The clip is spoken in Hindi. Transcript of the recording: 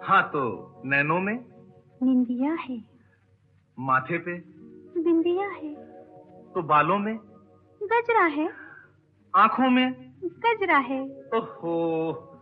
हाँ तो नैनों में? निंदिया है। माथे पे? बिंदिया है। तो बालों में? गजरा है। आंखों में? गजरा है। ओहो